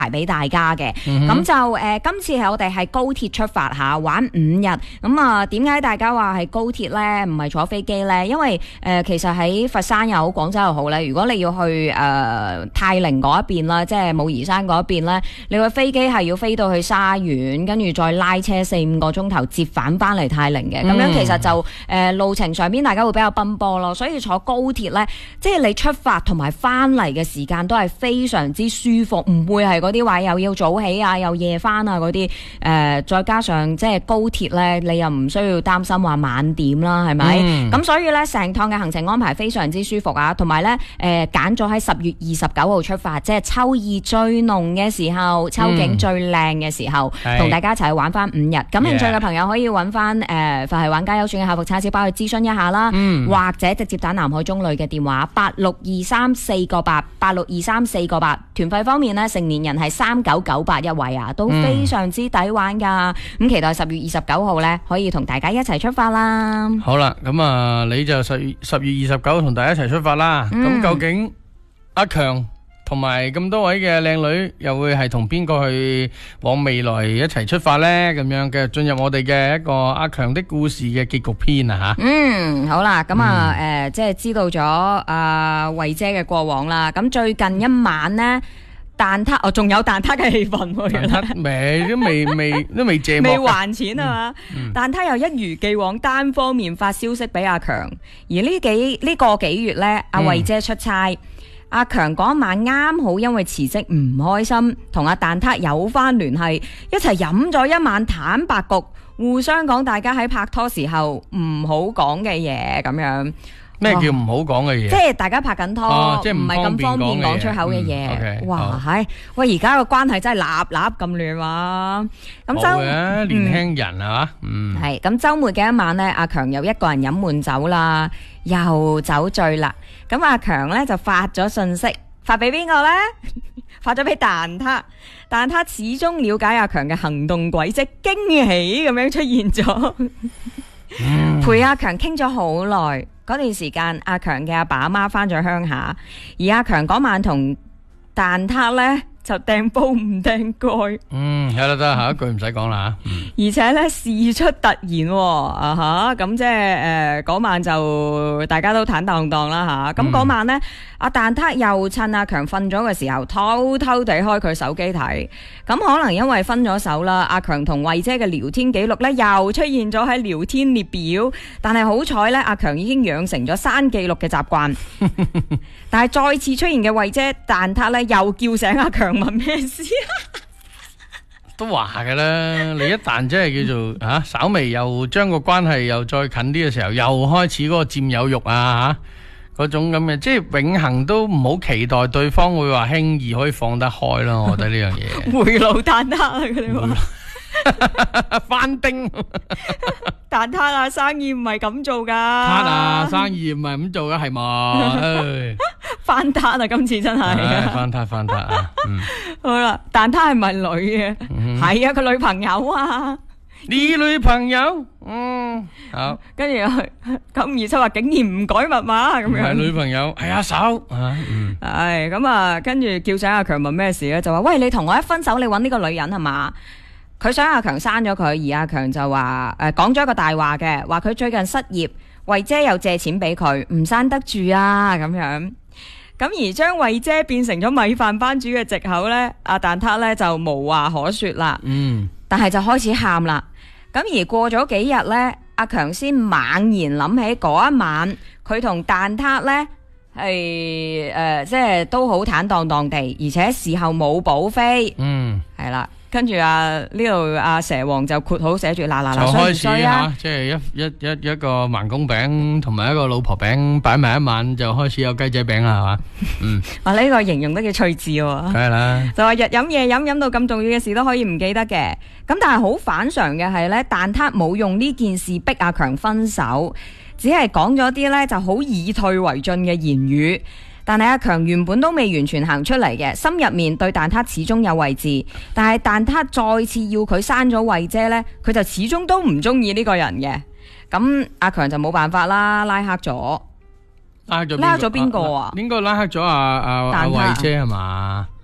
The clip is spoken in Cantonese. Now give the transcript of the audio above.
排俾大家嘅，咁就今次我哋係高鐵出發嚇，玩5日。咁啊，點解大家話係高鐵咧，唔係坐飛機咧？因為其實喺佛山又好，廣州又好咧，如果你要去泰寧嗰一邊啦，即係武夷山嗰一邊咧，你個飛機係要飛到去沙縣，跟住再拉車4-5個鐘頭折返翻嚟泰寧嘅。咁樣其實就路程上邊大家會比較奔波咯，所以坐高鐵咧，即係你出發同埋翻嚟嘅時間都係非常之舒服，唔會係嗰啲話又要早起啊，又夜翻啊嗰啲，再加上即係高鐵咧，你又唔需要擔心話晚點啦，係咪？咁所以咧，成趟嘅行程安排非常之舒服啊，同埋咧，揀咗喺10月29號出發，即係秋意最濃嘅時候，秋景最靚嘅時候，同大家一齊去玩翻5日。感興趣嘅朋友可以揾翻佛系玩家優選嘅客服叉燒包去諮詢一下啦，或者直接打南海中旅嘅電話8623-4個8，8623-4個8。團費方面咧，成年人係3998一位啊，都非常之抵玩噶。咁期待10月29號咧，可以同大家一齊出發啦。 好啦，咁啊，你就10月29同大家一齊出發啦。咁究竟阿強同埋咁多位嘅靚女又會係同邊個去往未來一齊出發呢？咁樣嘅進入我哋嘅一個阿強的故事嘅結局篇啊吓。 好啦，咁啊即係知道咗阿慧姐嘅過往啦。咁最近一晚呢，蛋撻仲有蛋撻嘅氣氛喎， 蛋撻都未謝幕， 未還錢啊嘛。蛋撻又一如既往單方面發消息俾阿強，而呢個幾月呢，阿慧姐出差。阿強嗰晚啱好因為辭職唔開心，同阿蛋撻有翻聯繫，一齊飲咗一晚坦白局，互相講大家喺拍拖時候唔好講嘅嘢咁樣。 咩叫唔好講嘅嘢？ 即係大家拍緊拖， 即係唔係咁方便講出口嘅嘢。哇，係喂，而家個關係真係立咁亂嘛？咁年輕人係嘛？ 係咁週末嘅一晚呢，阿強又一個人飲悶酒啦，又酒醉啦。咁阿強呢就發咗信息，發俾邊個呢？發咗俾蛋撻。蛋撻始終了解阿強嘅行動軌跡，驚喜咁樣出現咗，陪阿強傾咗好耐。嗰段時間，阿強嘅阿爸阿媽翻咗鄉下，而阿強嗰晚同蛋撻呢就掟煲唔掟蓋。 係啦，得下一句唔使講啦吓。 而且呢事出突然咁即係嗰晚就大家都坦蕩蕩啦吓。咁嗰晚呢，阿蛋撻又趁阿強瞓咗嘅時候，偷偷地開佢手機睇。咁可能因為分咗手啦，阿強同慧姐嘅聊天記錄呢又出現咗喺聊天列表。但係好彩呢，阿強已經養成咗刪記錄嘅習慣。但係再次出現嘅慧姐蛋撻呢，又叫醒阿強問咩事？ 都話㗎啦，你一旦即係叫做稍微又將個關係又再近啲嘅時候，又開始嗰個佔有欲啊嗰種咁嘅，即係永恆都唔好期待對方會話輕易可以放得開咯。我覺得呢樣嘢回爐蛋撻啊，佢哋話翻丁蛋撻啊，生意唔係咁做噶。 撻啊，生意唔係咁做噶，係嘛？ 翻撻啊，今次真係翻撻啊！ 好啦，蛋撻係咪女嘅？係啊，佢女朋友啊。 你女朋友？好。 跟住咁27話竟然唔改密碼咁樣。 係女朋友，係阿嫂。 係咁啊，跟住叫醒阿強問咩事咧？就話喂，你同我一分手，你搵呢個女人係嘛？佢想阿強刪咗佢，而阿強就話講咗一個大話嘅，話佢最近失業，慧姐又借錢俾佢，唔刪得住啊咁樣。咁而將慧姐變成咗米飯班主嘅藉口呢，阿蛋撻呢就無話可說啦。但係就開始喊啦。咁而過咗幾日呢，阿強先猛然諗起嗰一晚佢同蛋撻呢係即係都好坦蕩蕩地，而且事後冇補飛。係啦。跟住呢度阿蛇王就括號寫住嗱， 就開始啊，即係一個盲公餅同埋一個老婆餅擺埋一晚，就開始有雞仔餅啦，係嘛？ 話呢個形容得幾趣致喎。 梗係啦， 就話日飲夜飲，飲到咁重要嘅事都可以唔記得嘅。咁但係好反常嘅係呢，蛋撻冇用呢件事逼阿強分手，只係講咗啲呢就好以退為進嘅言語。但係阿強原本都未完全行出嚟嘅，心入面對蛋撻始終有位置。但係蛋撻再次要佢刪咗慧姐呢，佢就始終都唔中意呢個人嘅。咁阿強就冇辦法啦，拉黑咗。拉黑咗邊個啊？ 應該拉黑咗阿慧姐係嘛？